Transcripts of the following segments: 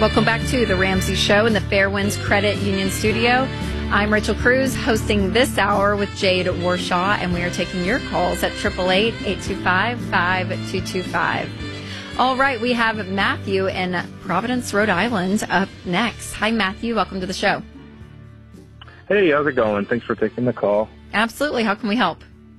Welcome back to The Ramsey Show in the Fairwinds Credit Union studio. I'm Rachel Cruz, hosting this hour with Jade Warshaw, and we are taking your calls at 888-825-5225. All right, we have Matthew in Providence, Rhode Island, up next. Hi, Matthew. Welcome to the show. Hey, how's it going? Thanks for taking the call. Absolutely. How can we help?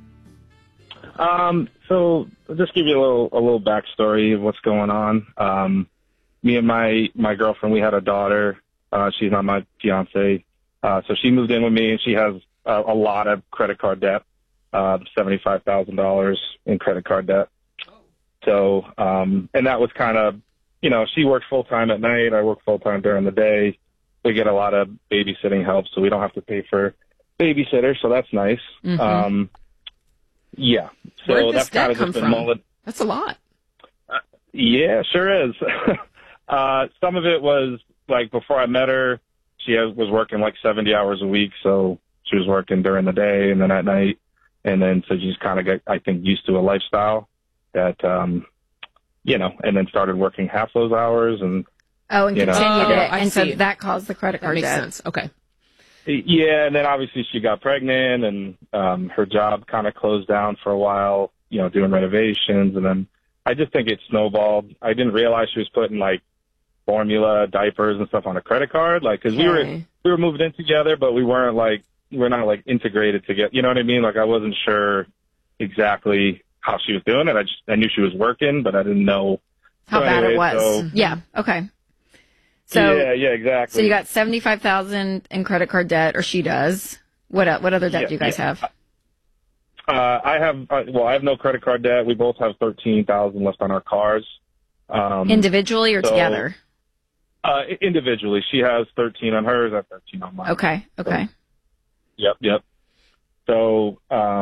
So I'll just give you a little backstory of what's going on. Me and my girlfriend, we had a daughter. She's not my fiance. So she moved in with me, and she has a lot of credit card debt, $75,000 in credit card debt. So, and that was kind of, she works full-time at night. I work full-time during the day. We get a lot of babysitting help, so we don't have to pay for babysitters, so that's nice. Mm-hmm. Yeah. So Where'd this that's kind of debt just come been from? That's a lot. Yeah, sure is. Some of it was, like, before I met her, she was working like 70 hours a week, so she was working during the day and then at night. And then so she just kind of got, I think, used to a lifestyle that, and then started working half those hours. And continued it. I And so see. that caused the credit That card makes debt. sense. Okay. Yeah, and then obviously she got pregnant, and her job kind of closed down for a while, doing renovations. And then I just think it snowballed. I didn't realize she was putting, like, formula, diapers, and stuff on a credit card, like, because we were moving in together, but we're not like integrated together. You know what I mean? Like, I wasn't sure exactly how she was doing it. I knew she was working, but I didn't know How bad it was. So, yeah. Okay. So yeah, exactly. So you got $75,000 in credit card debt, or she does. What other debt do you guys have? I have no credit card debt. We both have $13,000 left on our cars. Individually or together? Individually. She has 13 on hers. I have 13 on mine. Okay. So, yep. So,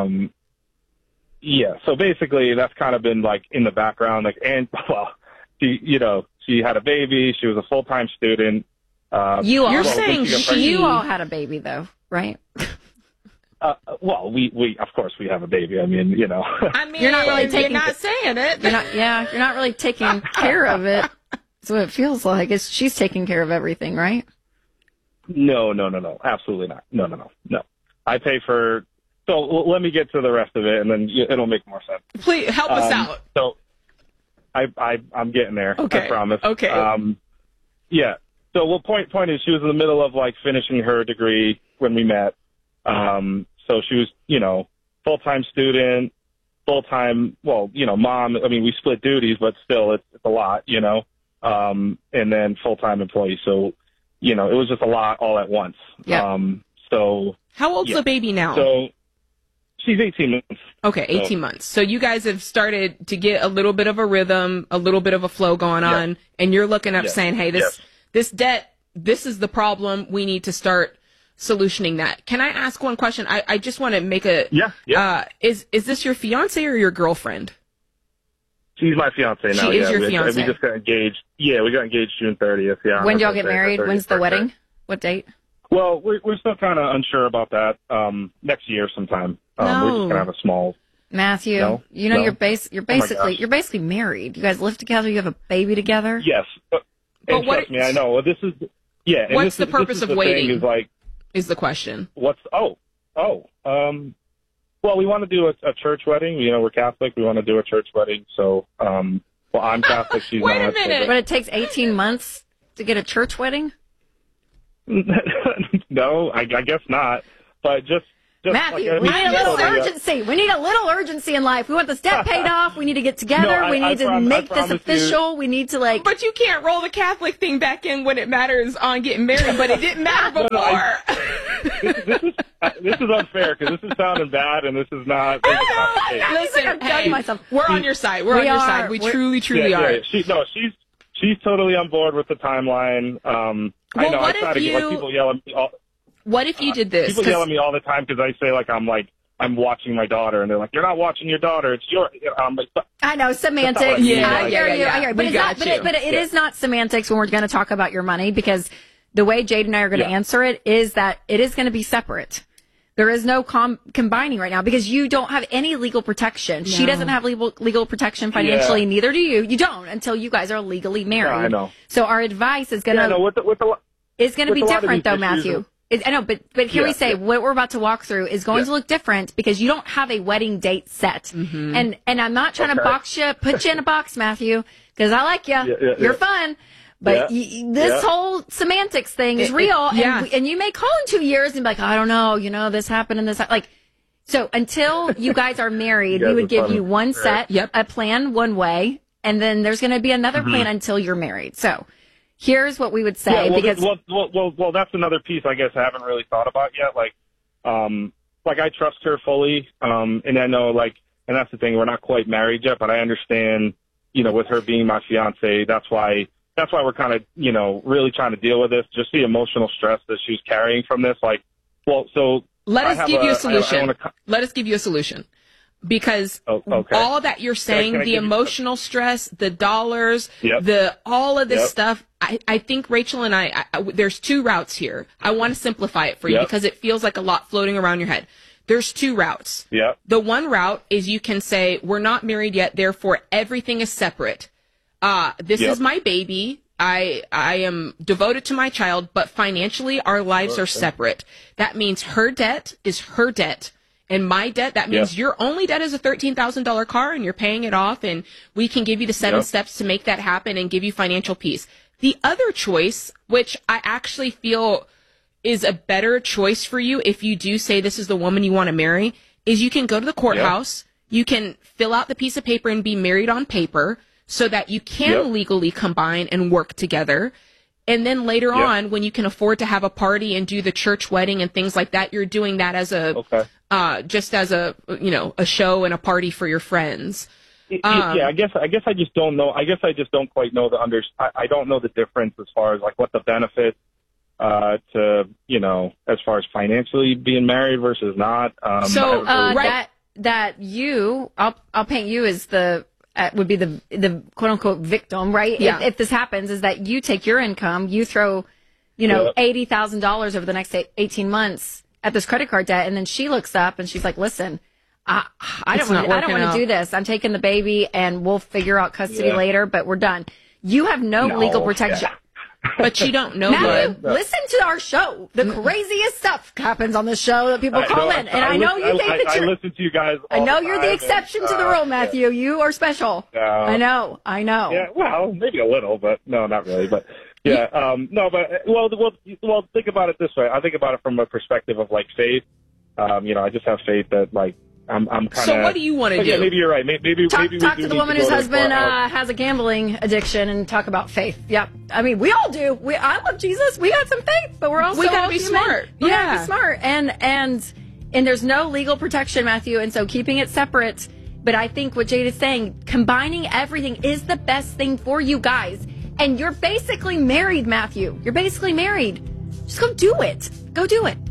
so basically that's kind of been like in the background, like, and she had a baby. She was a full-time student. You're saying you all had a baby though, right? Well, we of course we have a baby. I mean, you're not really taking- You're not saying it. You're not really taking care of it. So it feels like she's taking care of everything, right? No, absolutely not. No. I pay for. So let me get to the rest of it, and then it'll make more sense. Please help us out. So I'm getting there. Okay. I promise. Okay. Yeah. So point is, she was in the middle of like finishing her degree when we met. So she was, full-time student, full-time, mom. I mean, we split duties, but still it's a lot, and then full-time employee. So, it was just a lot all at once. Yeah. How old's the baby now? So she's 18 months. Okay, 18 months. So you guys have started to get a little bit of a rhythm, a little bit of a flow going on, and you're looking up saying, hey, this debt, this is the problem. We need to start solutioning that. Can I ask one question? I just want to make a... Yeah. Is this your fiance or your girlfriend? She's my fiance now. She is your fiance. We just got engaged. Yeah, we got engaged June 30th. Yeah. When do y'all get married? When's the wedding? What date? Well, we're still kind of unsure about that. Next year sometime. We're just gonna have a small. Matthew, No? you're basically married. You guys live together. You have a baby together. Yes, but trust me, I know. Well, this is And what's the purpose of waiting? Is the question. Well, we want to do a church wedding. We're Catholic. We want to do a church wedding. So, I'm Catholic. She's Wait not. a minute. But it takes 18 months to get a church wedding? No, I guess not. But just Matthew, we need a little urgency. We need a little urgency in life. We want this debt paid off. We need to get together. We need to make this official. We need to But you can't roll the Catholic thing back in when it matters on getting married, but it didn't matter before. This is unfair because this is sounding bad and this is not. Listen, we're on your side. We're on your side. We truly are. Yeah. She's totally on board with the timeline. I know. I try to get people yell at me. What if you did this? People yell at me all the time because I say I'm watching my daughter, and they're like, "You're not watching your daughter. It's your." I know semantics. I hear you. But it is not semantics when we're going to talk about your money, because the way Jade and I are going to answer it is that it is going to be separate. There is no combining right now because you don't have any legal protection. No. She doesn't have legal protection financially. Yeah. Neither do you. You don't until you guys are legally married. Yeah, I know. So our advice is going to be different, though, Matthew. I know, but here we say what we're about to walk through is going to look different because you don't have a wedding date set. Mm-hmm. And I'm not trying to box you, put you in a box, Matthew, because I like you. You're fun. But this whole semantics thing is real, and you may call in 2 years and be like, I don't know, this happened and this, like, so until you guys are married, we would give you one set, a plan one way, and then there's going to be another plan until you're married. So here's what we would say. Well, that's another piece I guess I haven't really thought about yet. Like I trust her fully, and I know, like, and that's the thing, we're not quite married yet, but I understand, with her being my fiance, that's why we're kind of, really trying to deal with this, just the emotional stress that she's carrying from this. Like, let us give you a solution. Let us give you a solution. Because all that you're saying, the emotional stress, the dollars, all of this stuff, I think Rachel and I, there's two routes here. I want to simplify it for you because it feels like a lot floating around your head. There's two routes. The one route is you can say, we're not married yet, therefore everything is separate. This is my baby. I am devoted to my child, but financially our lives are separate. That means her debt is her debt. And my debt, that means your only debt is a $13,000 car and you're paying it off, and we can give you the 7 steps to make that happen and give you financial peace. The other choice, which I actually feel is a better choice for you if you do say this is the woman you want to marry, is you can go to the courthouse, you can fill out the piece of paper and be married on paper, so that you can legally combine and work together. And then later on, when you can afford to have a party and do the church wedding and things like that, you're doing that as just as a show and a party for your friends. I guess I just don't know. I guess I just don't quite know I don't know the difference as far as like what the benefit to, as far as financially being married versus not. I'll paint you as would be the quote unquote victim, right? Yeah. If this happens, is that you take your income, you throw, $80,000 over the next 18 months at this credit card debt, and then she looks up and she's like, "Listen, I don't want to do this. I'm taking the baby, and we'll figure out custody later, but we're done." You have no legal protection. Yeah. But you don't know. Matthew, listen to our show. The craziest stuff happens on the show that people call in. And I know you think that you're... I listen to you guys all I know you're the exception to the rule, Matthew. You are special. I know. Yeah, well, maybe a little, but no, not really. But think about it this way. I think about it from a perspective of, like, faith. I just have faith that, like, I'm kind of... So what do you want to do? Yeah, maybe you're right. Maybe talk to the woman whose husband has a gambling addiction and talk about faith. Yep. I mean, we all do. I love Jesus. We got some faith, but we're also... We got to be smart. We got to be smart. And there's no legal protection, Matthew, and so keeping it separate. But I think what Jade is saying, combining everything is the best thing for you guys. And you're basically married, Matthew. You're basically married. Just go do it. Go do it.